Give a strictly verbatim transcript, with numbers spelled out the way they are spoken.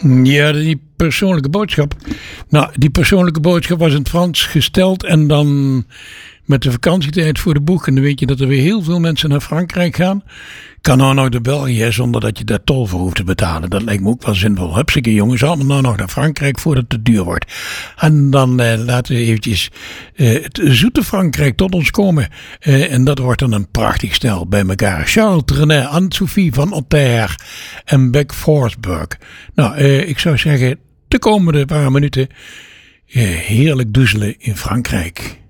Ja, die persoonlijke boodschap. Nou, die persoonlijke boodschap was in het Frans gesteld. En dan met de vakantietijd voor de boeg. En dan weet je dat er weer heel veel mensen naar Frankrijk gaan. Kan nou nog naar België zonder dat je daar tol voor hoeft te betalen. Dat lijkt me ook wel zinvol. Hupsakee jongens, allemaal nou nog naar Frankrijk voordat het te duur wordt. En dan eh, laten we eventjes eh, het zoete Frankrijk tot ons komen. Eh, en dat wordt dan een prachtig stel bij elkaar. Charles Trenet, Anne-Sophie van Otter en Beck Forsberg. Nou, eh, ik zou zeggen, de komende paar minuten eh, heerlijk doezelen in Frankrijk.